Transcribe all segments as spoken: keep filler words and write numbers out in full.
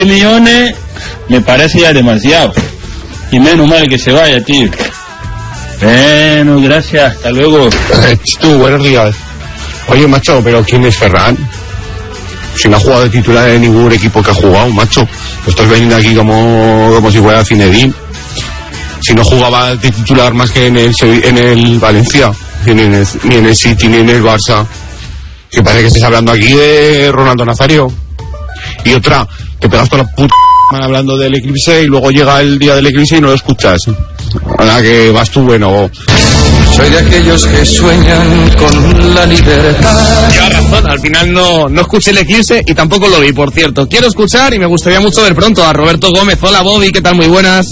millones me parece ya demasiado. Y menos mal que se vaya, tío. Bueno, gracias, hasta luego. Eh, tú, buenos días. Oye, macho, pero ¿quién es Ferran? Si no ha jugado de titular en ningún equipo que ha jugado, macho. Lo estás veniendo aquí como, como si fuera Zinedine. Si no jugaba de titular más que en el, en el Valencia, ni en el, ni en el City, ni en el Barça. Que parece que estés hablando aquí de Ronaldo Nazario. Y otra, te pegas toda la puta hablando del eclipse y luego llega el día del eclipse y no lo escuchas. Ahora que vas tú, bueno. Soy de aquellos que sueñan con la libertad. Lleva razón, al final no, no escuché el eclipse y tampoco lo vi, por cierto. Quiero escuchar y me gustaría mucho ver pronto a Roberto Gómez. Hola, Bobby, ¿qué tal? Muy buenas.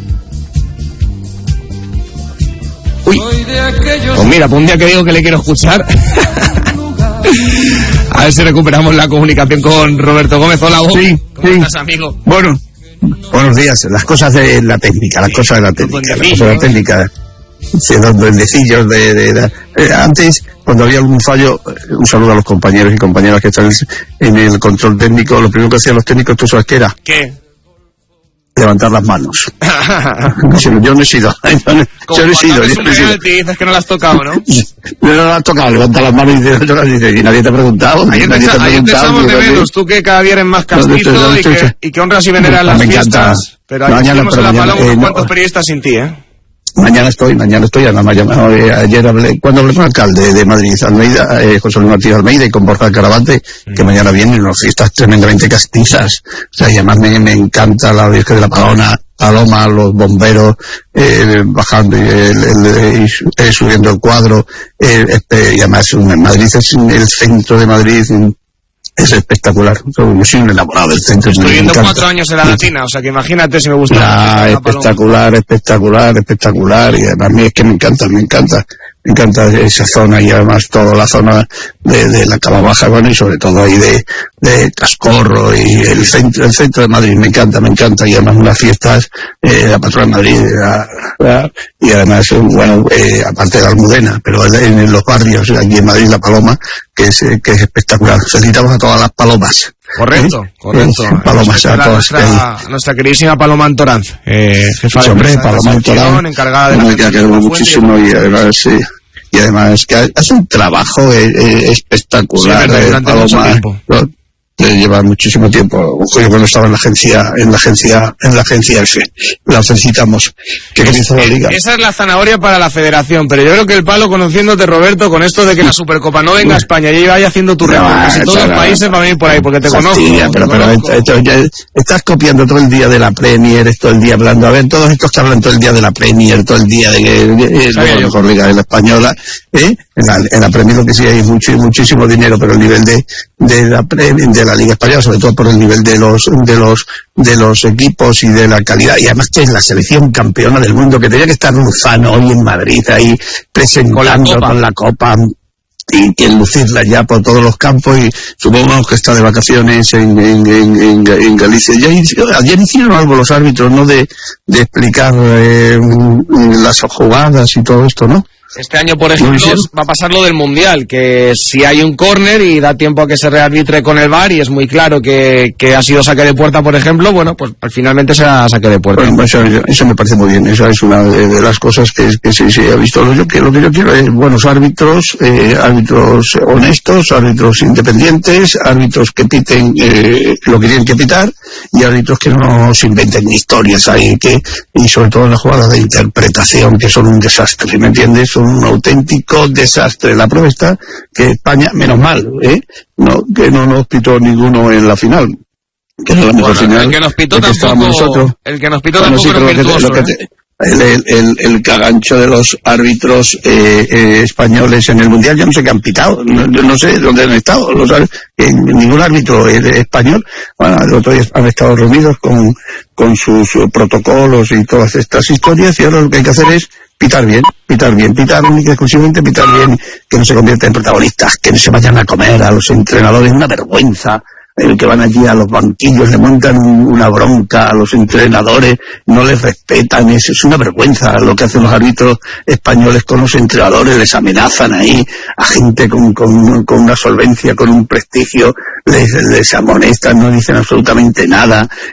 Uy, pues mira, pues un día que digo que le quiero escuchar. A ver si recuperamos la comunicación con Roberto Gómez. Hola, Bobby. Sí, ¿Cómo sí. estás, amigo? Bueno, buenos días. Las cosas de la técnica, las cosas de la técnica, las cosas de la técnica. Sí, los duendecillos de, de, de, de... Antes, cuando había algún fallo, un saludo a los compañeros y compañeras que están en el control técnico, lo primero que hacían los técnicos, ¿tú sabes qué era? ¿Qué? Levantar las manos. Yo no he sido. Yo no he sido. Yo no he sido. Dices que no las has tocado, ¿no? No las has tocado, levanta las manos y dices, y nadie te ha preguntado. Ayer te, echa, ayer te echamos de menos, tú que cada día eres más castizo no, no, y, que, y que honras y veneras las fiestas. Encanta. Pero ayer mañana, estuvimos en la palabra unos eh, cuantos no. periodistas sin ti, ¿eh? Mañana estoy, mañana estoy, además me ha llamado, eh, ayer hablé, cuando hablé con el alcalde de Madrid, Almeida, eh, José Luis Martínez Almeida y con Borja Caravante, mm. que mañana vienen unas fiestas tremendamente castizas, o sea, y además me, me encanta la Virgen de la Paloma, Paloma, los bomberos, eh, bajando y, el, el, el, eh, subiendo el cuadro, eh, este, y además en Madrid es el centro de Madrid, es espectacular. Yo soy un enamorado del centro. Estoy viendo cuatro años en la Latina, o sea que imagínate si me gusta. Ah, espectacular, espectacular, espectacular. Y además a mí es que me encanta, me encanta. Me encanta esa zona y además toda la zona de, de la Cama Baja, bueno, y sobre todo ahí de, de Cascorro y el centro, el centro de Madrid. Me encanta, me encanta. Y además unas fiestas, eh, la patrona de Madrid, la, la, y además, bueno, eh, aparte de la Almudena, pero en, en los barrios, aquí en Madrid, la Paloma, que es, que es espectacular. Felicitamos a todas las palomas. Correcto, ¿eh? Correcto. Eh, palomas a todas. Nuestra, nuestra queridísima Paloma Antoranz, eh, jefa de hombre, Paloma Antoranz, encargada de la que queremos muchísimo y además, sí. Y además que hace un trabajo eh, eh, espectacular. Sí, verdad, durante eh, mucho Paloma, tiempo. ¿no? Lleva muchísimo tiempo. Yo cuando estaba en la agencia, en la agencia, en la agencia F, la felicitamos. ¿Qué queréis que diga? Esa es la zanahoria para la federación, pero yo creo que el palo, conociéndote, Roberto, con esto de que la Supercopa no venga a España y vaya haciendo tu récord, casi todos los países van a venir por ahí, porque te conozco. Tía, pero, te pero conozco. Esto, ya, estás copiando todo el día de la Premier, todo el día hablando, a ver, todos estos que hablan todo el día de la Premier, todo el día de que es la mejor liga de la española, ¿eh? En la, en la Premier lo que sí hay mucho, muchísimo dinero, pero el nivel de, de la Premier, de la Liga Española, sobre todo por el nivel de los, de los, de los equipos y de la calidad, y además que es la selección campeona del mundo, que tenía que estar Luzano hoy en Madrid ahí presentando con la Copa, y que lucirla ya por todos los campos, y supongamos que está de vacaciones en, en, en, en Galicia. Ya, ayer hicieron algo los árbitros, ¿no? De, de explicar eh, las jugadas y todo esto, ¿no? Este año, por ejemplo, va a pasar lo del Mundial, que si hay un córner y da tiempo a que se rearbitre con el V A R y es muy claro que, que ha sido saque de puerta, por ejemplo, bueno, pues finalmente será saque de puerta. Bueno, eso, eso me parece muy bien, esa es una de, de las cosas que, que sí se ha visto. Lo, que, lo que yo quiero es buenos árbitros, eh, árbitros honestos, árbitros independientes, árbitros que piten eh, lo que tienen que pitar, y árbitros que no se inventen historias ahí, que, y sobre todo en las jugadas de interpretación, que son un desastre, ¿me entiendes? Son un auténtico desastre. La prueba está que España, menos mal, ¿eh? No, que no nos pitó ninguno en la final. Que era la mejor bueno, final. El que nos pitó tampoco, el que nos pitó bueno, tampoco sí, era virtuoso, que, ¿eh? El, el, el, el cagancho de los árbitros eh, eh, españoles en el Mundial, yo no sé qué han pitado, no, no sé dónde han estado, los, en, ningún árbitro eh, español. Bueno, el otro día han estado reunidos con, con sus protocolos y todas estas historias, y ahora lo que hay que hacer es pitar bien, pitar bien, pitar única y exclusivamente, pitar bien, que no se conviertan en protagonistas, que no se vayan a comer a los entrenadores, una vergüenza eh, que van allí a los banquillos, le montan un, una bronca a los entrenadores, no les respetan, eso es una vergüenza lo que hacen los árbitros españoles con los entrenadores, les amenazan ahí a gente con, con, con una solvencia, con un prestigio, les, les amonestan, no dicen absolutamente nada,